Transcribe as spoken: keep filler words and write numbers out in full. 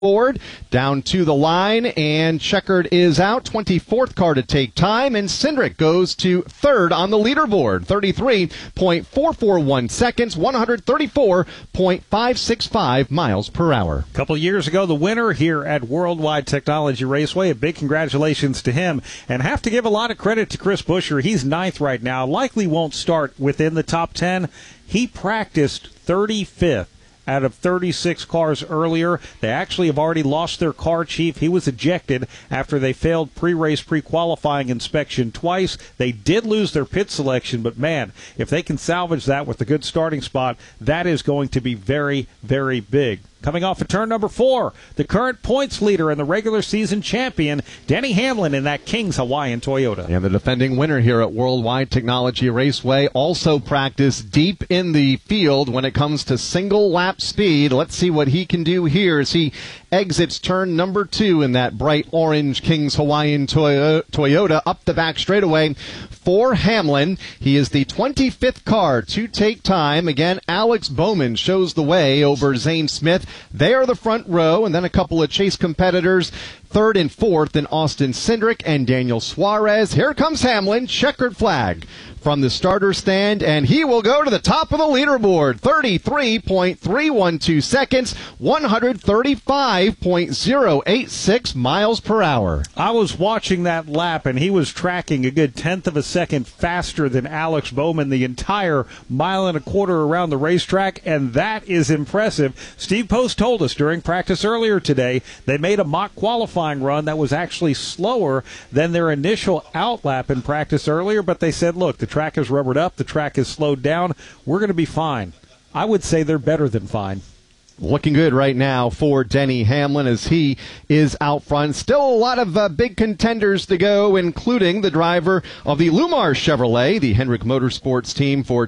Board down to the line, and Checkered is out. twenty-fourth car to take time, and Cindric goes to third on the leaderboard. thirty-three point four four one seconds, one hundred thirty-four point five six five miles per hour. A couple years ago, the winner here at Worldwide Technology Raceway. A big congratulations to him, and have to give a lot of credit to Chris Buescher. He's ninth right now. Likely won't start within the top ten. He practiced thirty-fifth out of thirty-six cars earlier. They actually have already lost their car chief. He was ejected after they failed pre-race, pre-qualifying inspection twice. They did lose their pit selection, but man, if they can salvage that with a good starting spot, that is going to be very, very big. Coming off of turn number four, the current points leader and the regular season champion, Denny Hamlin in that King's Hawaiian Toyota. And the defending winner here at Worldwide Technology Raceway also practiced deep in the field when it comes to single lap speed. Let's see what he can do here as he exits turn number two in that bright orange King's Hawaiian Toyota up the back straightaway for Hamlin. He is the twenty-fifth car to take time. Again, Alex Bowman shows the way over Zane Smith. They are the front row, and then a couple of chase competitors, third and fourth, in Austin Cindric and Daniel Suarez. Here comes Hamlin, checkered flag from the starter stand, and he will go to the top of the leaderboard. thirty-three point three one two seconds, one hundred thirty-five point zero eight six miles per hour. I was watching that lap, and he was tracking a good tenth of a second faster than Alex Bowman the entire mile and a quarter around the racetrack, and that is impressive. Steve Post told us during practice earlier today they made a mock qualifying run that was actually slower than their initial out lap in practice earlier, but they said, look, the track is rubbered up, the track is slowed down, we're going to be fine. I would say they're better than fine. Looking good right now for Denny Hamlin as he is out front. Still a lot of uh, big contenders to go, including the driver of the Lumar Chevrolet, the Hendrick Motorsports team for